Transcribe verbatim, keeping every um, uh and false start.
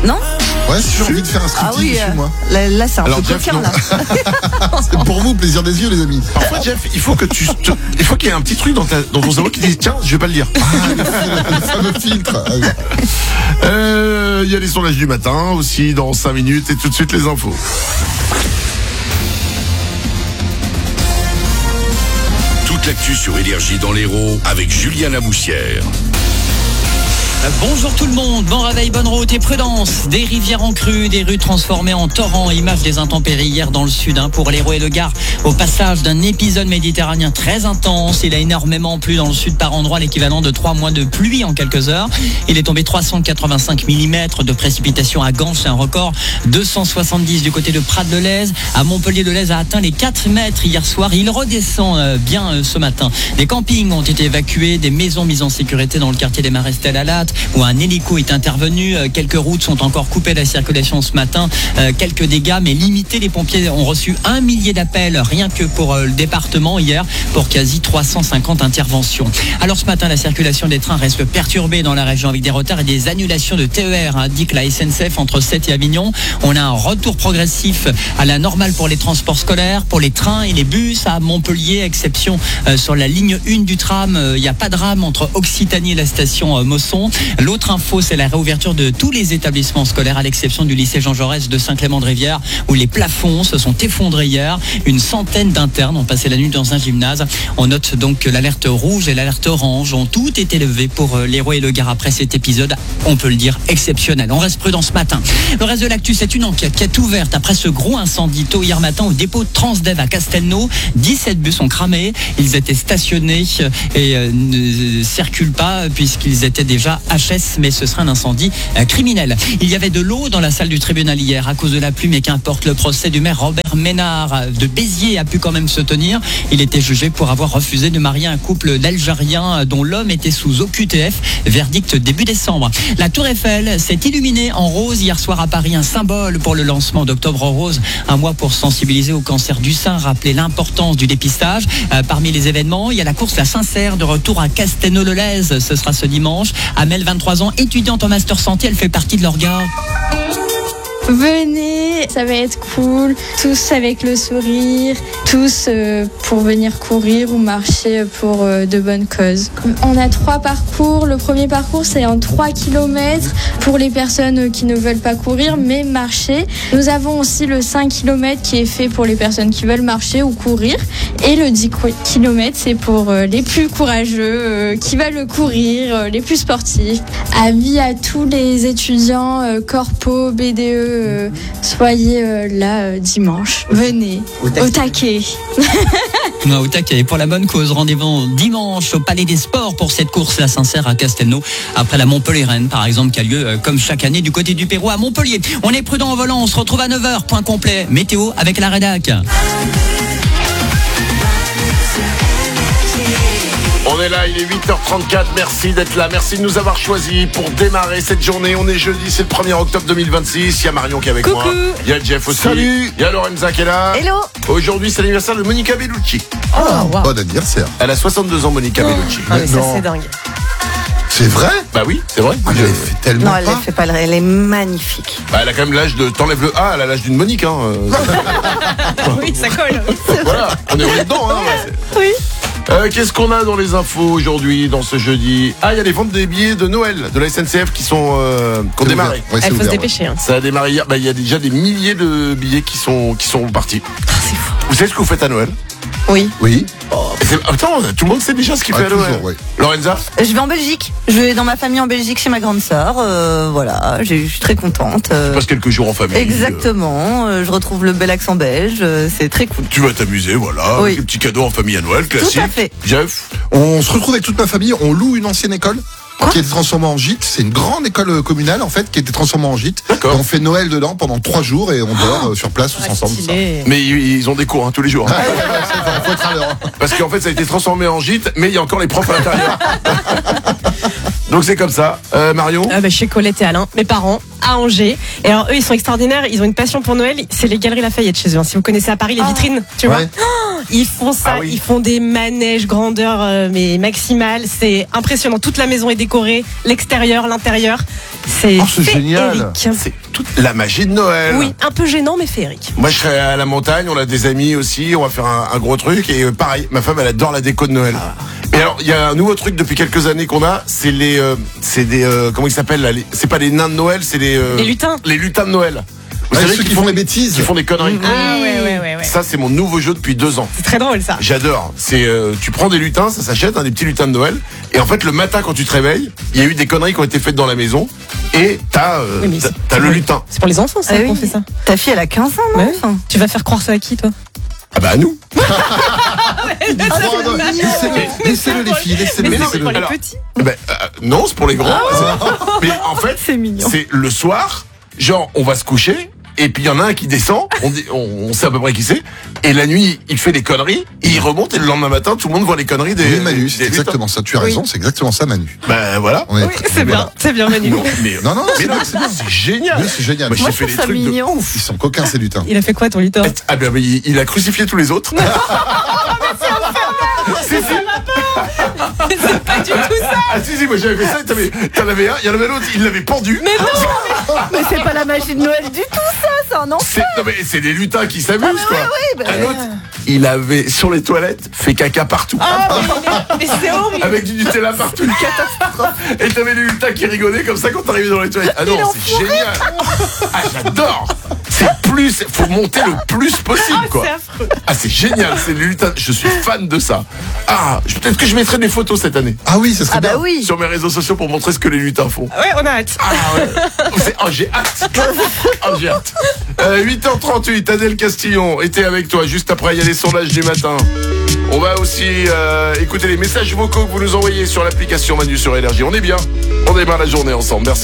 Non ? Ouais, si j'ai envie de faire un Ah striptease, oui, chez moi. là, là c'est un Alors, peu Jeff, coquin, non. là. C'est pour vous, plaisir des yeux, les amis. Parfois, Jeff, il faut que tu, te- il faut qu'il y ait un petit truc dans, ta, dans ton cerveau qui dise tiens, je vais pas le dire. Ah, le, le fameux filtre. Ah, oui. Euh, Il y a les sondages du matin aussi dans cinq minutes et tout de suite les infos. Toute l'actu sur Énergie dans l'Hérault avec Julien Lamoussière. Bonjour tout le monde, bon réveil, bonne route et prudence. Des rivières en crue, des rues transformées en torrents, image des intempéries hier dans le sud hein, pour l'Hérault et le Gard. Au passage d'un épisode méditerranéen très intense, il a énormément plu dans le sud par endroits, l'équivalent de trois mois de pluie en quelques heures. Il est tombé trois cent quatre-vingt-cinq millimètres de précipitations à Ganges, c'est un record. deux cent soixante-dix du côté de Prat-de-Lez. À Montpellier-de-Lez a atteint les quatre mètres hier soir. Il redescend euh, bien euh, ce matin. Des campings ont été évacués, des maisons mises en sécurité dans le quartier des Marestel-à-Latte, où un hélico est intervenu. Euh, quelques routes sont encore coupées de la circulation ce matin. Euh, quelques dégâts, mais limités. Les pompiers ont reçu un millier d'appels rien que pour euh, le département hier, pour quasi trois cent cinquante interventions. Alors ce matin, la circulation des trains reste perturbée dans la région avec des retards et des annulations de T E R, indique la S N C F entre Sète et Avignon. On a un retour progressif à la normale pour les transports scolaires, pour les trains et les bus à Montpellier, exception euh, sur la ligne un du tram. Il euh, n'y a pas de rame entre Occitanie et la station euh, Mosson. L'autre info, c'est la réouverture de tous les établissements scolaires à l'exception du lycée Jean Jaurès de Saint-Clément-de-Rivière où les plafonds se sont effondrés hier. Une centaine d'internes ont passé la nuit dans un gymnase. On note donc que l'alerte rouge et l'alerte orange ont toutes été levées pour l'Hérault et le Gard après cet épisode, on peut le dire, exceptionnel. On reste prudent ce matin. Le reste de l'actu, c'est une enquête qui est ouverte après ce gros incendie tôt hier matin au dépôt de Transdev à Castelnau. dix-sept bus ont cramé. Ils étaient stationnés et euh, ne circulent pas puisqu'ils étaient déjà H S, mais ce sera un incendie euh, criminel. Il y avait de l'eau dans la salle du tribunal hier à cause de la pluie, mais qu'importe, le procès du maire Robert Ménard de Béziers a pu quand même se tenir. Il était jugé pour avoir refusé de marier un couple d'Algériens dont l'homme était sous O Q T F. Verdict début décembre. La Tour Eiffel s'est illuminée en rose hier soir à Paris, un symbole pour le lancement d'Octobre Rose, un mois pour sensibiliser au cancer du sein, rappeler l'importance du dépistage. Euh, parmi les événements, il y a la course La Sincère de retour à Castelnau-le-Lez. Ce sera ce dimanche. Amel, vingt-trois ans, étudiante en master santé, elle fait partie de l'orga. Venez, ça va être cool, tous avec le sourire, tous euh, pour venir courir ou marcher pour euh, de bonnes causes. On a trois parcours. Le premier parcours, c'est en trois kilomètres pour les personnes qui ne veulent pas courir mais marcher. Nous avons aussi le cinq kilomètres qui est fait pour les personnes qui veulent marcher ou courir. Et le dix kilomètres, c'est pour euh, les plus courageux, euh, qui veulent courir, euh, les plus sportifs. Avis à tous les étudiants, euh, corpo, B D E, Euh, soyez euh, là euh, dimanche. Venez au taquet. Au taquet. Non, au taquet, pour la bonne cause. Rendez-vous dimanche au Palais des Sports pour cette course La Sincère à Castelnau, après la Montpellier-Rennes par exemple, qui a lieu euh, comme chaque année du côté du Pérou à Montpellier. On est prudent au volant, on se retrouve à neuf heures, point complet. Météo avec la rédac. On est là, il est huit heures trente-quatre, merci d'être là, merci de nous avoir choisis pour démarrer cette journée. On est jeudi, c'est le premier octobre deux mille vingt-six, il y a Marion qui est avec Coucou. moi, il y a Jeff aussi, Salut. il y a Lorenza qui est là. Hello. Aujourd'hui c'est l'anniversaire de Monica Bellucci. Oh, wow. Bon anniversaire. Elle a soixante-deux ans, Monica Bellucci. Ah, mais ça, Non. c'est dingue. C'est vrai? Bah oui, c'est vrai. Ah, elle fait tellement Non, elle pas. ne fait pas, elle est magnifique. Bah, elle a quand même l'âge de... T'enlèves le A, elle a l'âge d'une Monique, hein. euh. Oui, ça colle. Voilà, on est on est dedans, hein. C'est- Oui. Euh, qu'est-ce qu'on a dans les infos aujourd'hui, dans ce jeudi? Ah, il y a les ventes des billets de Noël de la S N C F qui sont euh, qui ont C'est démarré. ouvert. Ouais, c'est Elle faut se ouvert, dépêcher. Hein. Ça a démarré hier. Bah, il y a déjà des milliers de billets qui sont qui sont partis. C'est fou. Vous savez ce que vous faites à Noël? Oui. Oui. Et c'est- Attends, tout le monde sait déjà ce qu'il Ah, fait à Noël. toujours, oui. Lorenza? Je vais en Belgique. Je vais dans ma famille en Belgique chez ma grande sœur. Euh, voilà, j'ai- je suis très contente. Euh, Tu passes quelques jours en famille. exactement. Euh, je retrouve le bel accent belge. Euh, c'est très cool. Euh, Tu vas t'amuser, voilà. Oui. Des petits cadeaux en famille à Noël, classique. Tout à fait. Jeff? On se retrouve avec toute ma famille, on loue une ancienne école. Quoi Qui a été transformée en gîte. C'est une grande école euh, communale en fait qui a été transformée en gîte. D'accord. Et on fait Noël dedans pendant trois jours et on dort euh, sur place tous ensemble. ça. Mais ils ils ont des cours hein, tous les jours. Ah, ouais, ouais, ouais, c'est- faut être à l'heure. Parce qu'en fait, ça a été transformé en gîte, mais il y a encore les profs à l'intérieur. Donc c'est comme ça. Euh, Marion Ah bah, chez Colette et Alain, mes parents, à Angers. Et alors eux, ils sont extraordinaires. Ils ont une passion pour Noël. C'est les Galeries Lafayette chez eux. Si vous connaissez à Paris les vitrines, tu vois. Ouais. Oh, ils font ça. Ah oui. Ils font des manèges grandeur euh, mais maximale. C'est impressionnant. Toute la maison est décorée, l'extérieur, l'intérieur. C'est Oh, c'est génial. féerique. C'est toute la magie de Noël. Oui, un peu gênant mais féerique. Moi, je serai à la montagne, on a des amis aussi, on va faire un, un gros truc. Et euh, pareil, ma femme, elle adore la déco de Noël. Et alors, il y a un nouveau truc depuis quelques années qu'on a, c'est les... Euh, c'est des... Euh, comment ils s'appellent là, les- C'est pas les nains de Noël, c'est les... euh, Les lutins. Les lutins de Noël. Vous Ouais, savez ceux qu'ils qui font des bêtises. Qui font des conneries. Ah ouais ouais ouais ouais. Ça, c'est mon nouveau jeu depuis deux ans. C'est très drôle ça. J'adore. C'est euh, tu prends des lutins, ça s'achète, hein, des petits lutins de Noël. Et en fait, le matin quand tu te réveilles, il y a eu des conneries qui ont été faites dans la maison. Et t'as euh, Oui, mais t'as, c'est- t'as le c'est- lutin. C'est pour les enfants ça Ah qu'on oui. fait ça. Ta fille, elle a quinze ans, non Ouais. Enfin, Tu vas faire croire ça à qui toi? Ah bah à nous. Oh, non, Laissez-le, laissez-le les filles, laissez-le, Mais non, laissez-le. pour les Alors, petits. Eh ben, euh, non, c'est pour les grands. Mais en fait, C'est mignon. c'est le soir. Genre, on va se coucher. Et puis il y en a un qui descend, on, dit- on, on sait à peu près qui c'est, et la nuit il fait des conneries, et il remonte et le lendemain matin tout le monde voit les conneries des. Oui, Manu, c'est des lutins. exactement ça. Tu as raison, c'est exactement ça, Manu. Ben voilà. On est Oui, très- c'est bien, voilà. c'est bien Manu. Non, mais, Non, non, non, mais c'est non, bien, c'est bien. c'est génial. Oui, c'est génial. Moi, Moi, j'ai je fait trouve des ça trucs de mignon. Ils sont coquins, ces lutins. Il a fait quoi ton lutin? Ah ben, il, il a crucifié tous les autres. C'est si. C'est pas du tout ça. Ah si si, moi j'avais fait ça. T'en avais, t'en avais un, il y en avait l'autre, il l'avait pendu. Mais Mais c'est pas la magie de Noël du tout, ça, c'est un enfer. c'est, non mais c'est des lutins qui s'amusent Ah, quoi. ouais, ouais, bah, Un autre, il avait sur les toilettes fait caca partout. Ah, mais, mais c'est horrible. Avec du Nutella partout. Et t'avais les lutins qui rigolaient comme ça quand t'arrivais dans les toilettes. Ah non, c'est génial. Ah j'adore. C'est plus, faut monter le plus possible quoi. C'est affreux. Ah c'est génial, c'est les lutins. Je suis fan de ça. Ah, je- peut-être que je mettrai des photos cette année Ah oui, ça serait Ah bah bien. oui. sur mes réseaux sociaux pour montrer ce que les lutins font. Ouais, on a hâte. Ah ouais. C'est- oh, j'ai hâte. Oh, j'ai hâte. Euh, huit heures trente-huit, Adèle Castillon était avec toi. Juste après, il y a les sondages du matin. On va aussi euh, écouter les messages vocaux que vous nous envoyez sur l'application Manu sur Énergie. On est bien. On démarre la journée ensemble. Merci.